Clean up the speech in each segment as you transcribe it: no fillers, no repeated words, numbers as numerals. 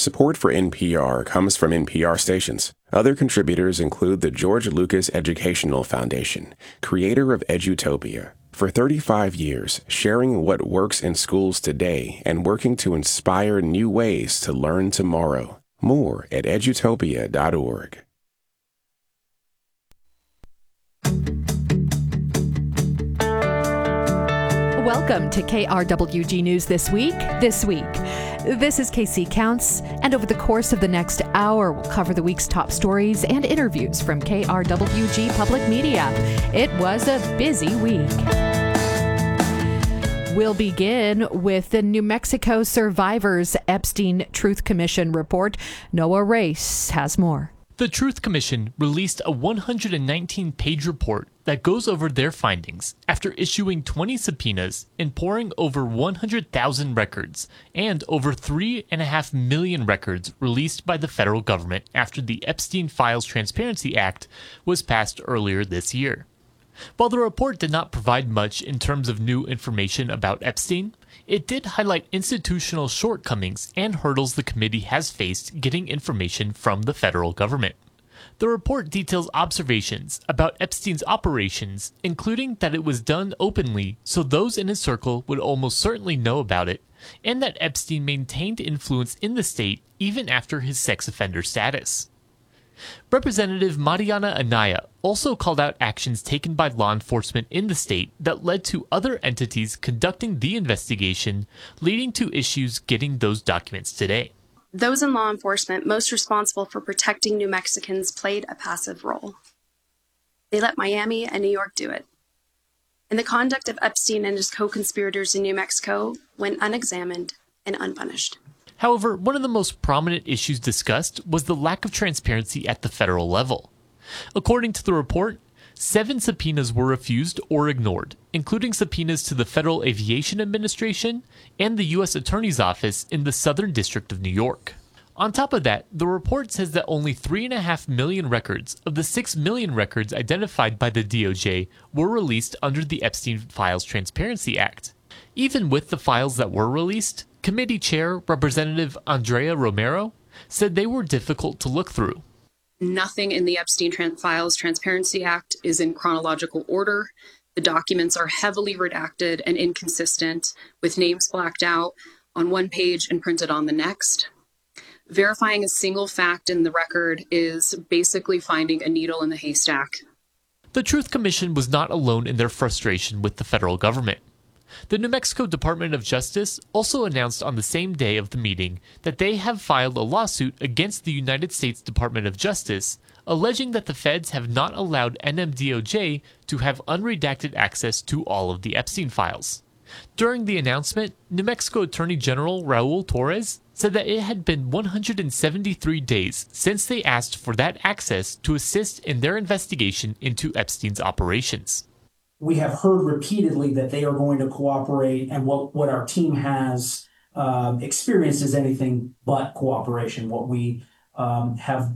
Support for NPR comes from NPR stations. Other contributors include the George Lucas Educational Foundation, creator of Edutopia. For 35 years, sharing what works in schools today and working to inspire new ways to learn tomorrow. More at edutopia.org. Welcome to KRWG News This Week. This is KC Counts, and over the course of the next hour, we'll cover the week's top stories and interviews from KRWG Public Media. It was a busy week. We'll begin with the New Mexico Survivors Epstein Truth Commission report. Noah Race has more. The Truth Commission released a 119-page report that goes over their findings after issuing 20 subpoenas and pouring over 100,000 records and over 3.5 million records released by the federal government after the Epstein Files Transparency Act was passed earlier this year. While the report did not provide much in terms of new information about Epstein, it did highlight institutional shortcomings and hurdles the committee has faced getting information from the federal government. The report details observations about Epstein's operations, including that it was done openly so those in his circle would almost certainly know about it, and that Epstein maintained influence in the state even after his sex offender status. Representative Mariana Anaya also called out actions taken by law enforcement in the state that led to other entities conducting the investigation, leading to issues getting those documents today. Those in law enforcement most responsible for protecting New Mexicans played a passive role. They let Miami and New York do it. And the conduct of Epstein and his co-conspirators in New Mexico went unexamined and unpunished. However, one of the most prominent issues discussed was the lack of transparency at the federal level. According to the report, 7 subpoenas were refused or ignored, including subpoenas to the Federal Aviation Administration and the U.S. Attorney's Office in the Southern District of New York. On top of that, the report says that only 3.5 million records of the 6 million records identified by the DOJ were released under the Epstein Files Transparency Act. Even with the files that were released, Committee Chair Representative Andrea Romero said they were difficult to look through. Nothing in the Epstein Files Transparency Act is in chronological order. The documents are heavily redacted and inconsistent, with names blacked out on one page and printed on the next. Verifying a single fact in the record is basically finding a needle in the haystack. The Truth Commission was not alone in their frustration with the federal government. The New Mexico Department of Justice also announced on the same day of the meeting that they have filed a lawsuit against the United States Department of Justice, alleging that the feds have not allowed NMDOJ to have unredacted access to all of the Epstein files. During the announcement, New Mexico Attorney General Raul Torres said that it had been 173 days since they asked for that access to assist in their investigation into Epstein's operations. We have heard repeatedly that they are going to cooperate, and what our team has experienced is anything but cooperation. What we have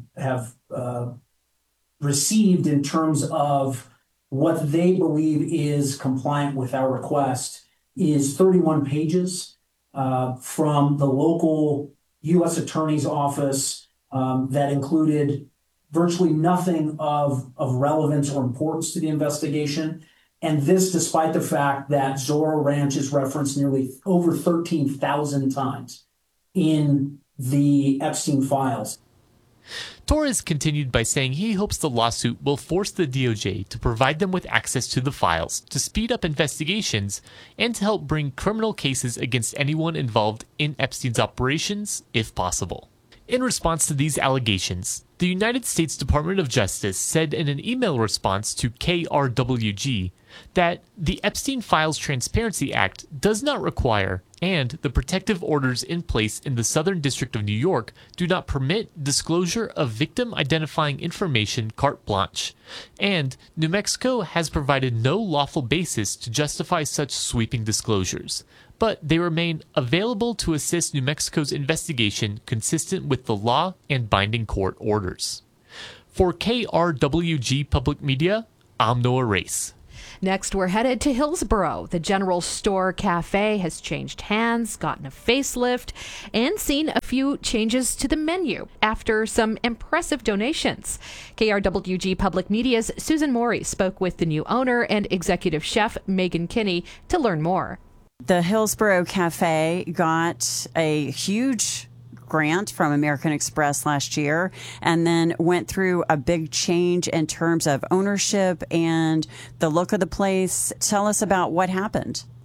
received in terms of what they believe is compliant with our request is 31 pages from the local U.S. Attorney's Office that included virtually nothing of relevance or importance to the investigation. And this despite the fact that Zorro Ranch is referenced nearly over 13,000 times in the Epstein files. Torres continued by saying he hopes the lawsuit will force the DOJ to provide them with access to the files to speed up investigations and to help bring criminal cases against anyone involved in Epstein's operations, if possible. In response to these allegations, the United States Department of Justice said in an email response to KRWG that the Epstein Files Transparency Act does not require, and the protective orders in place in the Southern District of New York do not permit disclosure of victim identifying information carte blanche, and New Mexico has provided no lawful basis to justify such sweeping disclosures, but they remain available to assist New Mexico's investigation consistent with the law and binding court orders. For KRWG Public Media, I'm Noah Race. Next, we're headed to Hillsboro. The General Store Cafe has changed hands, gotten a facelift, and seen a few changes to the menu after some impressive donations. KRWG Public Media's Susan Morey spoke with the new owner and executive chef Megan Kinney to learn more. The Hillsboro Cafe got a huge grant from American Express last year and then went through a big change in terms of ownership and the look of the place. Tell us about what happened.